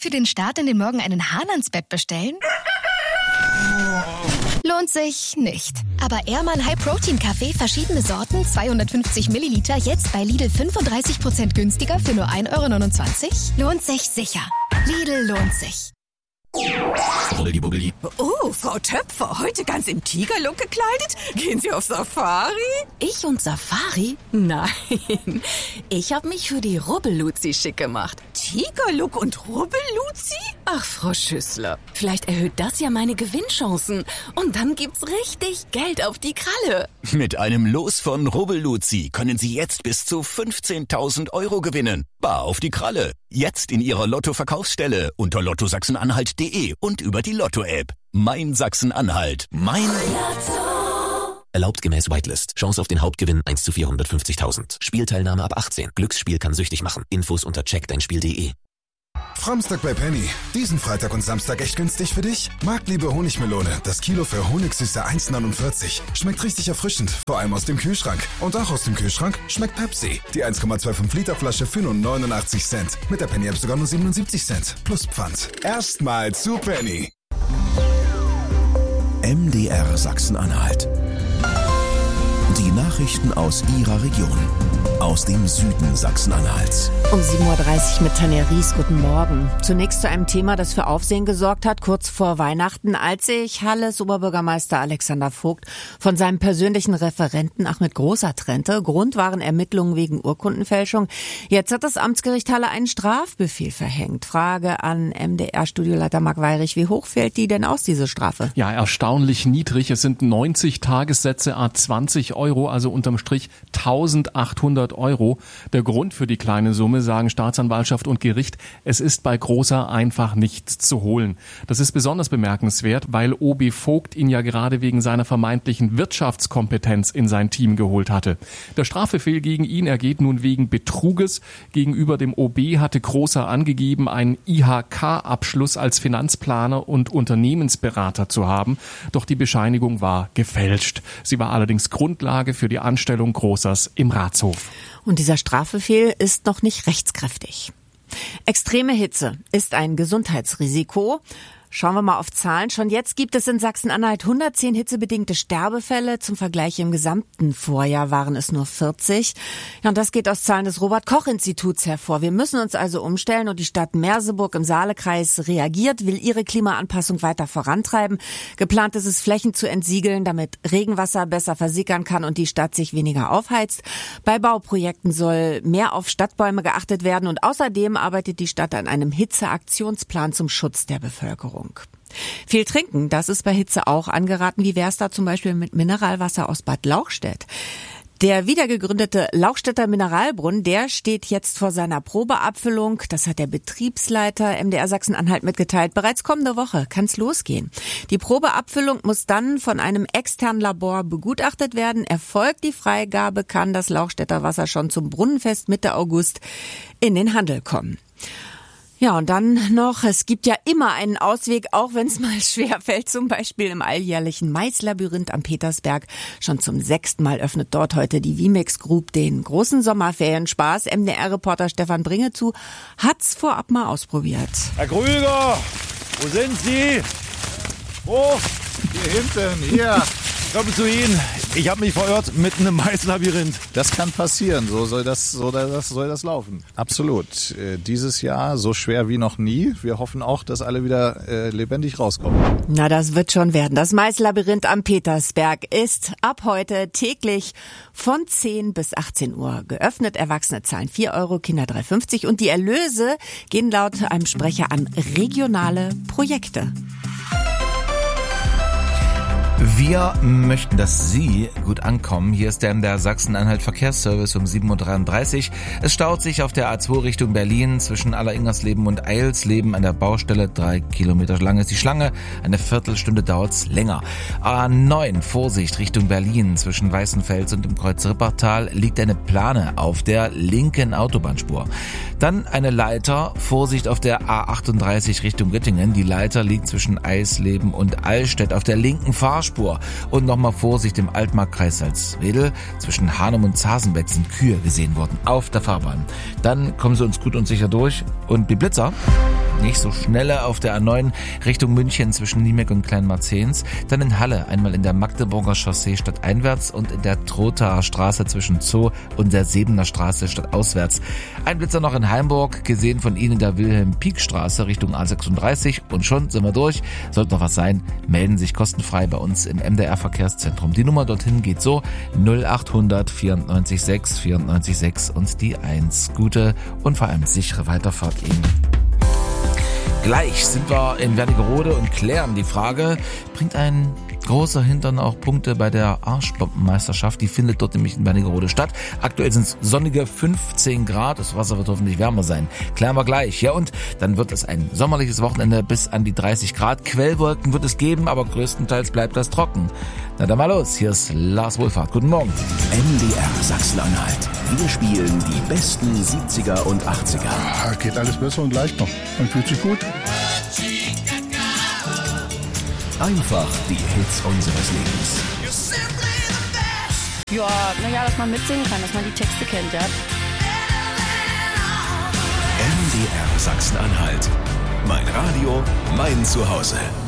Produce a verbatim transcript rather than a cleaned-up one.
Für den Start in den Morgen einen Hahn ans Bett bestellen? Lohnt sich nicht. Aber Ehrmann High Protein Kaffee, verschiedene Sorten, zweihundertfünfzig Milliliter, jetzt bei Lidl fünfunddreißig Prozent günstiger für nur ein Euro neunundzwanzig? Lohnt sich sicher. Lidl lohnt sich. Oh, Frau Töpfer, heute ganz im Tigerlook gekleidet? Gehen Sie auf Safari? Ich und Safari? Nein, ich habe mich für die Rubbelluzi schick gemacht. Tigerlook und Rubbelluzi? Ach, Frau Schüssler, vielleicht erhöht das ja meine Gewinnchancen. Und dann gibt's richtig Geld auf die Kralle. Mit einem Los von Rubbelluzi können Sie jetzt bis zu fünfzehntausend Euro gewinnen. Bar auf die Kralle. Jetzt in Ihrer Lotto-Verkaufsstelle unter lotto sachsen-anhalt punkt de und über die Lotto-App. Mein Sachsen-Anhalt. Mein Lotto. Erlaubt gemäß Whitelist. Chance auf den Hauptgewinn eins zu vierhundertfünfzigtausend. Spielteilnahme ab achtzehn. Glücksspiel kann süchtig machen. Infos unter check dein spiel punkt de. Framstag bei Penny. Diesen Freitag und Samstag echt günstig für dich? Marktliebe Honigmelone. Das Kilo für Honigsüße eins neunundvierzig. Schmeckt richtig erfrischend. Vor allem aus dem Kühlschrank. Und auch aus dem Kühlschrank schmeckt Pepsi. Die eins Komma fünfundzwanzig Liter Flasche für nur neunundachtzig Cent. Mit der Penny App sogar nur siebenundsiebzig Cent. Plus Pfand. Erstmal zu Penny. M D R Sachsen-Anhalt. Die Nachrichten aus Ihrer Region. Aus dem Süden Sachsen-Anhalts. Um sieben Uhr dreißig mit Tanja Ries. Guten Morgen. Zunächst zu einem Thema, das für Aufsehen gesorgt hat, kurz vor Weihnachten, als sich Halles Oberbürgermeister Alexander Vogt von seinem persönlichen Referenten Ahmed Grosser trennte. Grund waren Ermittlungen wegen Urkundenfälschung. Jetzt hat das Amtsgericht Halle einen Strafbefehl verhängt. Frage an M D R-Studioleiter Marc Weyrich. Wie hoch fällt die denn aus, diese Strafe? Ja, erstaunlich niedrig. Es sind neunzig Tagessätze à zwanzig Euro, also unterm Strich eintausendachthundert Euro. Der Grund für die kleine Summe, sagen Staatsanwaltschaft und Gericht, es ist bei Grosser einfach nichts zu holen. Das ist besonders bemerkenswert, weil O B Vogt ihn ja gerade wegen seiner vermeintlichen Wirtschaftskompetenz in sein Team geholt hatte. Der Strafbefehl gegen ihn ergeht nun wegen Betruges. Gegenüber dem O B hatte Grosser angegeben, einen I H K-Abschluss als Finanzplaner und Unternehmensberater zu haben. Doch die Bescheinigung war gefälscht. Sie war allerdings Grundlage für die Anstellung Grossers im Ratshof. Und dieser Strafbefehl ist noch nicht rechtskräftig. Extreme Hitze ist ein Gesundheitsrisiko. Schauen wir mal auf Zahlen. Schon jetzt gibt es in Sachsen-Anhalt hundertzehn hitzebedingte Sterbefälle. Zum Vergleich im gesamten Vorjahr waren es nur vierzig. Ja, und das geht aus Zahlen des Robert-Koch-Instituts hervor. Wir müssen uns also umstellen und die Stadt Merseburg im Saalekreis reagiert, will ihre Klimaanpassung weiter vorantreiben. Geplant ist es, Flächen zu entsiegeln, damit Regenwasser besser versickern kann und die Stadt sich weniger aufheizt. Bei Bauprojekten soll mehr auf Stadtbäume geachtet werden und außerdem arbeitet die Stadt an einem Hitzeaktionsplan zum Schutz der Bevölkerung. Viel trinken, das ist bei Hitze auch angeraten. Wie wär's da zum Beispiel mit Mineralwasser aus Bad Lauchstädt? Der wiedergegründete Lauchstädter Mineralbrunnen, der steht jetzt vor seiner Probeabfüllung. Das hat der Betriebsleiter M D R Sachsen-Anhalt mitgeteilt. Bereits kommende Woche kann's losgehen. Die Probeabfüllung muss dann von einem externen Labor begutachtet werden. Erfolgt die Freigabe, kann das Lauchstädter Wasser schon zum Brunnenfest Mitte August in den Handel kommen. Ja, und dann noch, es gibt ja immer einen Ausweg, auch wenn es mal schwer fällt, zum Beispiel im alljährlichen Maislabyrinth am Petersberg. Schon zum sechsten Mal öffnet dort heute die Vimex Group den großen Sommerferienspaß. M D R-Reporter Stefan Bringezu hat's vorab mal ausprobiert. Herr Krüger, wo sind Sie? Oh, hier hinten, hier. Komme zu Ihnen. Ich habe mich verirrt mit einem Maislabyrinth. Das kann passieren. So soll das, so das, soll das laufen. Absolut. Äh, dieses Jahr so schwer wie noch nie. Wir hoffen auch, dass alle wieder äh, lebendig rauskommen. Na, das wird schon werden. Das Maislabyrinth am Petersberg ist ab heute täglich von zehn bis achtzehn Uhr geöffnet. Erwachsene zahlen vier Euro, Kinder drei fünfzig und die Erlöse gehen laut einem Sprecher an regionale Projekte. Wir möchten, dass Sie gut ankommen. Hier ist der M D R Sachsen-Anhalt Verkehrsservice um sieben Uhr dreiunddreißig. Es staut sich auf der A zwei Richtung Berlin zwischen Alleringersleben und Eilsleben an der Baustelle. Drei Kilometer lang ist die Schlange. Eine Viertelstunde dauert's länger. A neun, Vorsicht Richtung Berlin zwischen Weißenfels und dem Kreuz Rippertal liegt eine Plane auf der linken Autobahnspur. Dann eine Leiter, Vorsicht auf der A achtunddreißig Richtung Göttingen. Die Leiter liegt zwischen Eisleben und Allstedt auf der linken Fahrspur. Und nochmal Vorsicht im Altmarkkreis Salzwedel. Zwischen Hanum und Zasenbeck sind Kühe gesehen worden auf der Fahrbahn. Dann kommen Sie uns gut und sicher durch. Und die Blitzer... nicht so schnelle auf der A neun Richtung München zwischen Niemek und Kleinmarzens. Dann in Halle einmal in der Magdeburger Chaussee stadteinwärts und in der Trothaer Straße zwischen Zoo und der Sebener Straße stadtauswärts. Ein Blitzer noch in Heimburg, gesehen von Ihnen in der Wilhelm-Pieck-Straße Richtung A sechsunddreißig. Und schon sind wir durch. Sollte noch was sein, melden Sie sich kostenfrei bei uns im M D R-Verkehrszentrum. Die Nummer dorthin geht so: null achthundert vierundneunzig sechs vierundneunzig sechs und die eins. Gute und vor allem sichere Weiterfahrt Ihnen. Gleich sind wir in Wernigerode und klären die Frage, bringt ein großer Hintern auch Punkte bei der Arschbombenmeisterschaft? Die findet dort nämlich in Wernigerode statt. Aktuell sind es sonnige fünfzehn Grad, das Wasser wird hoffentlich wärmer sein. Klären wir gleich. Ja, und dann wird es ein sommerliches Wochenende bis an die dreißig Grad. Quellwolken wird es geben, aber größtenteils bleibt das trocken. Na dann mal los, hier ist Lars Wohlfahrt. Guten Morgen. M D R Sachsen-Anhalt. Wir spielen die besten siebziger und achtziger. Ah, geht alles besser und leichter. Man fühlt sich gut. Einfach die Hits unseres Lebens. Ja, naja, dass man mitsingen kann, dass man die Texte kennt, ja. M D R Sachsen-Anhalt. Mein Radio, mein Zuhause.